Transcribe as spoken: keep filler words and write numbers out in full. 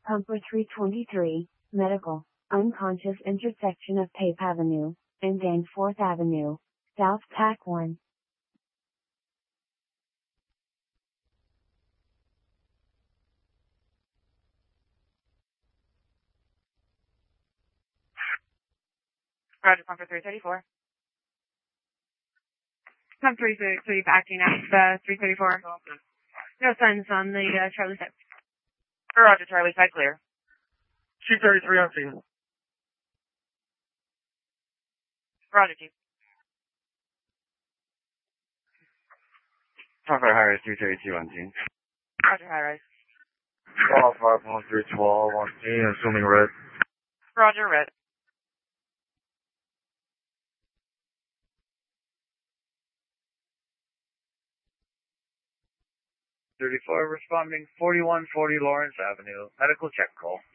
Pumper three twenty-three, Medical, unconscious intersection of Pape Avenue and Danforth Avenue, South Pac one. Roger, Pumper three thirty-four. Pump three thirty-three acting at uh, three thirty-four. No signs on the uh, Charlie side. Roger, Charlie side clear. two thirty-three on scene. Roger, Chief. Pumper high rise three thirty-two on scene. Roger, high rise. Call five one three twelve on scene, assuming red. Roger, red. thirty-four responding forty-one forty Lawrence Avenue. Medical check call.